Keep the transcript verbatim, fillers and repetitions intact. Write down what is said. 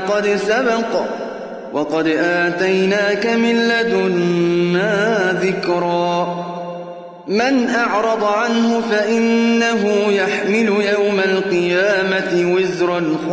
قد سبق وقد آتيناك من لدنا ذكرا من أعرض عنه فإنه يحمل يوم القيامة وزرا